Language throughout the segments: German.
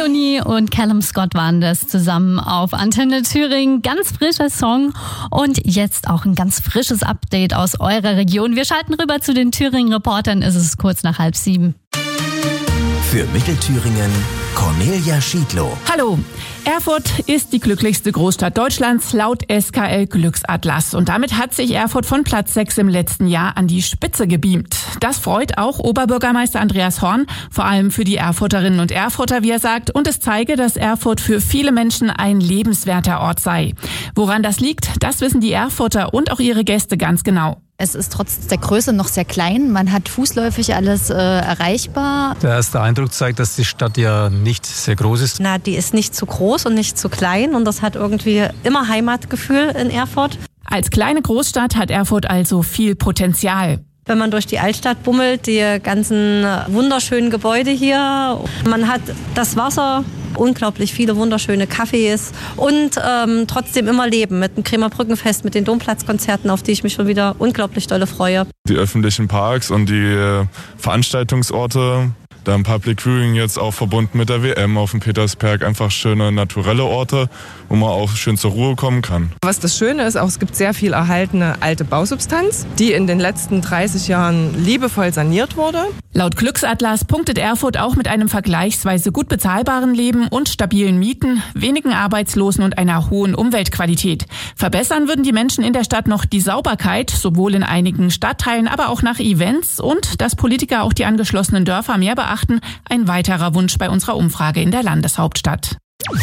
Leonie und Callum Scott waren das zusammen auf Antenne Thüringen. Ganz frischer Song und jetzt auch ein ganz frisches Update aus eurer Region. Wir schalten rüber zu den Thüringen-Reportern. Es ist kurz nach 6:30. Für Mittelthüringen Cornelia Schiedlow. Hallo. Erfurt ist die glücklichste Großstadt Deutschlands laut SKL Glücksatlas. Und damit hat sich Erfurt von Platz 6 im letzten Jahr an die Spitze gebeamt. Das freut auch Oberbürgermeister Andreas Horn, vor allem für die Erfurterinnen und Erfurter, wie er sagt. Und es zeige, dass Erfurt für viele Menschen ein lebenswerter Ort sei. Woran das liegt, das wissen die Erfurter und auch ihre Gäste ganz genau. Es ist trotz der Größe noch sehr klein. Man hat fußläufig alles erreichbar. Der erste Eindruck zeigt, dass die Stadt ja nicht sehr groß ist. Die ist nicht zu groß und nicht zu klein und das hat irgendwie immer Heimatgefühl in Erfurt. Als kleine Großstadt hat Erfurt also viel Potenzial. Wenn man durch die Altstadt bummelt, die ganzen wunderschönen Gebäude hier, man hat das Wasser, unglaublich viele wunderschöne Cafés und trotzdem immer Leben mit dem Kremer Brückenfest, mit den Domplatzkonzerten, auf die ich mich schon wieder unglaublich dolle freue. Die öffentlichen Parks und die Veranstaltungsorte, dann Public Viewing jetzt auch verbunden mit der WM auf dem Petersberg, einfach schöne naturelle Orte, wo man auch schön zur Ruhe kommen kann. Was das Schöne ist, auch es gibt sehr viel erhaltene alte Bausubstanz, die in den letzten 30 Jahren liebevoll saniert wurde. Laut Glücksatlas punktet Erfurt auch mit einem vergleichsweise gut bezahlbaren Leben und stabilen Mieten, wenigen Arbeitslosen und einer hohen Umweltqualität. Verbessern würden die Menschen in der Stadt noch die Sauberkeit, sowohl in einigen Stadtteilen, aber auch nach Events und dass Politiker auch die angeschlossenen Dörfer mehr beachten, ein weiterer Wunsch bei unserer Umfrage in der Landeshauptstadt.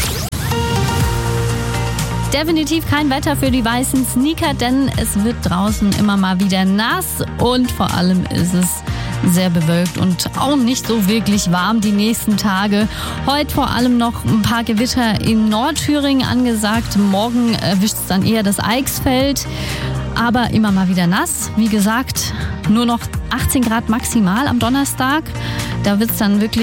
Definitiv kein Wetter für die weißen Sneaker, denn es wird draußen immer mal wieder nass und vor allem ist es sehr bewölkt und auch nicht so wirklich warm die nächsten Tage. Heute vor allem noch ein paar Gewitter in Nordthüringen angesagt. Morgen erwischt es dann eher das Eichsfeld, aber immer mal wieder nass. Wie gesagt, nur noch 18 Grad maximal am Donnerstag. Da wird es dann wirklich